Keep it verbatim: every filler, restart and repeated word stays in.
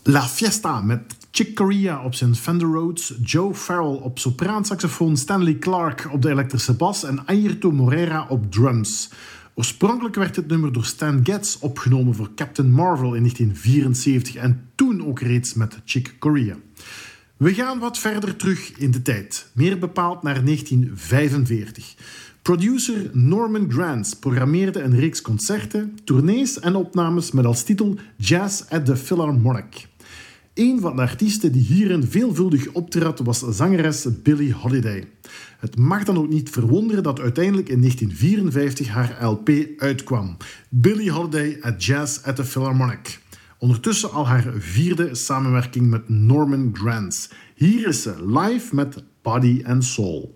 La Fiesta met Chick Corea op zijn Fender Rhodes, Joe Farrell op sopraansaxofoon, Stanley Clarke op de elektrische bas en Airto Moreira op drums. Oorspronkelijk werd het nummer door Stan Getz opgenomen voor Captain Marvel in negentien vierenzeventig en toen ook reeds met Chick Corea. We gaan wat verder terug in de tijd, meer bepaald naar negentien vijfenveertig. Producer Norman Granz programmeerde een reeks concerten, tournees en opnames met als titel Jazz at the Philharmonic. Een van de artiesten die hierin veelvuldig optrad was zangeres Billie Holiday. Het mag dan ook niet verwonderen dat uiteindelijk in negentien vierenvijftig haar L P uitkwam. Billie Holiday at Jazz at the Philharmonic. Ondertussen al haar vierde samenwerking met Norman Granz. Hier is ze live met Body and Soul.